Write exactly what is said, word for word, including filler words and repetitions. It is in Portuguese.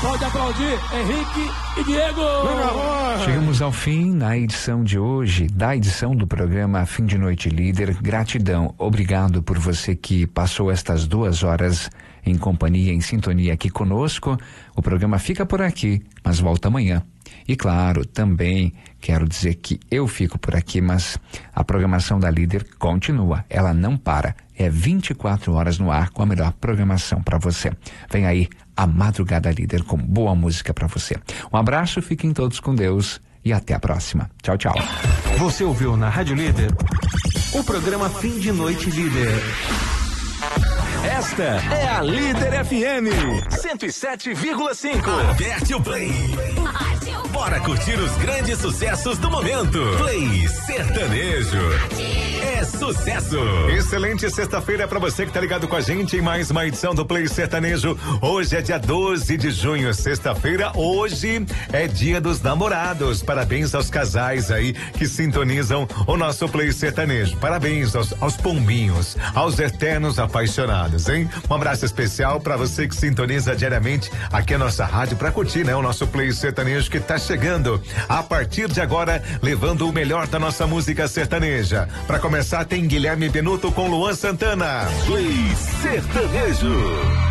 Pode aplaudir Henrique e Diego. Chegamos ao fim na edição de hoje, da edição do programa Fim de Noite Líder. Gratidão, obrigado por você que passou estas duas horas em companhia, em sintonia aqui conosco. O programa fica por aqui, mas volta amanhã. E claro, também quero dizer que eu fico por aqui, mas a programação da Líder continua, ela não para. É vinte e quatro horas no ar com a melhor programação para você. Vem aí a Madrugada Líder com boa música para você. Um abraço, fiquem todos com Deus e até a próxima. Tchau, tchau. Você ouviu na Rádio Líder o programa Fim de Noite Líder. Esta é a Líder F M cento e sete vírgula cinco. Aperte o play. Bora curtir os grandes sucessos do momento. Play Sertanejo. É sucesso. Excelente sexta-feira pra você que tá ligado com a gente em mais uma edição do Play Sertanejo. Hoje é dia doze de junho, sexta-feira. Hoje é dia dos namorados. Parabéns aos casais aí que sintonizam o nosso Play Sertanejo. Parabéns aos, aos pombinhos, aos eternos apaixonados, hein? Um abraço especial pra você que sintoniza diariamente aqui a nossa rádio pra curtir, né? O nosso Play Sertanejo que tá chegando a partir de agora, levando o melhor da nossa música sertaneja. Pra começar tem Guilherme Benuto com Luan Santana. Play Sertanejo.